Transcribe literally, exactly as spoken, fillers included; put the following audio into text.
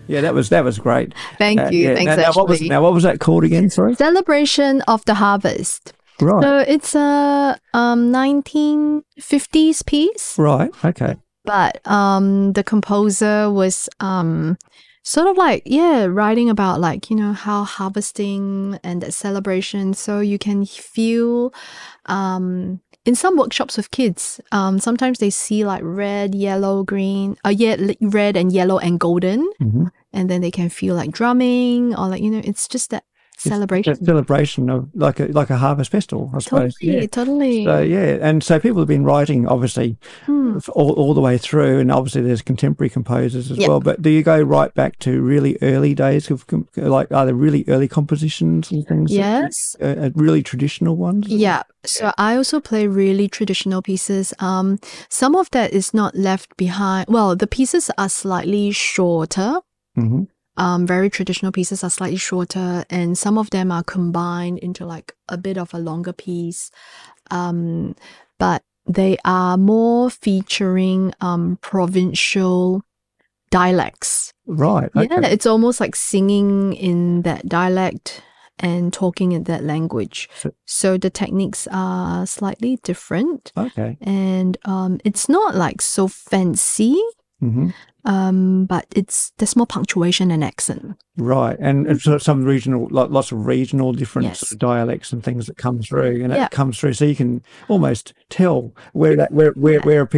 Yeah, that was that was great. Thank Uh, you. yeah. Thanks, Now, now, what was Ashley. now what was that called again? Sorry. Celebration of the Harvest. Right. So it's a um nineteen fifties piece, Right. Okay. but um the composer was um sort of like, yeah, writing about like, you know, how harvesting and that celebration. So you can feel um in some workshops with kids, um sometimes they see like red, yellow, green, uh yeah, li- red and yellow and golden, hmm and then they can feel like drumming or like, you know, it's just that It's a celebration. celebration of like a like a harvest festival, I suppose. Yeah. Totally, totally. So yeah, and so people have been writing obviously Hmm. all, all the way through, and obviously there's contemporary composers as Yeah. well. But do you go right back to really early days of com- like are there really early compositions and things? Yes. Uh, uh, really traditional ones. Yeah. So I also play really traditional pieces. Um, some of that is not left behind. Well, the pieces are slightly shorter. hmm Um, very traditional pieces are slightly shorter, and some of them are combined into like a bit of a longer piece. Um, but they are more featuring um provincial dialects. Right. Yeah, Okay. it's almost like singing in that dialect and talking in that language. So, So the techniques are slightly different, okay. and um, it's not like so fancy, hmm um, but it's there's more punctuation and accent. Right, and it's sort of some regional, like lots of regional different sort Yes. of dialects and things that come through, and Yeah. it comes through, so you can almost tell where that where where where a